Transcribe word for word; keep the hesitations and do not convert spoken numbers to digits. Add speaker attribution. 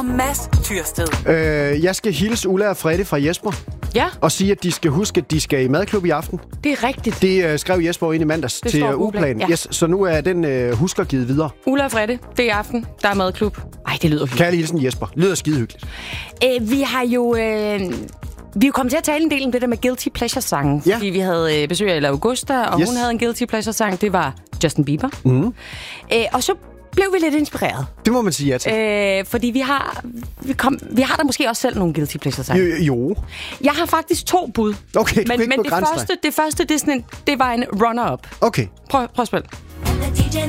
Speaker 1: Mads Tyrsted.
Speaker 2: Øh, jeg skal hilse Ulla og Fredde fra Jesper.
Speaker 3: Ja.
Speaker 2: Og sige, at de skal huske, at de skal i madklub i aften.
Speaker 3: Det er rigtigt.
Speaker 2: Det uh, skrev Jesper ind i mandags
Speaker 3: det
Speaker 2: til uh, ugeplanen.
Speaker 3: Ja.
Speaker 2: Yes, så nu er den uh, husker givet videre.
Speaker 3: Ulla og Fredde, det er i aften. Der er madklub. Ej, det lyder hyggeligt.
Speaker 2: Kærlig hilsen Jesper. Lyder skide hyggeligt.
Speaker 3: Øh, vi har jo... Øh, vi er jo kommet til at tale en del om det der med guilty pleasure-sange.
Speaker 2: Ja.
Speaker 3: Fordi vi havde øh, besøg af Ella Augusta, og
Speaker 2: yes.
Speaker 3: hun havde en guilty pleasure-sang. Det var Justin Bieber.
Speaker 2: Mm.
Speaker 3: Øh, og så blev vi lidt inspireret.
Speaker 2: Det må man sige ja til.
Speaker 3: Øh, fordi vi har, vi, kom, vi har da måske også selv nogle guilty pleasure-sange.
Speaker 2: Jo, jo.
Speaker 3: Jeg har faktisk to bud.
Speaker 2: Okay, du
Speaker 3: men,
Speaker 2: kan ikke
Speaker 3: men det første, det første, det, er sådan en, det var en runner-up.
Speaker 2: Okay.
Speaker 3: Prøv, prøv at spille.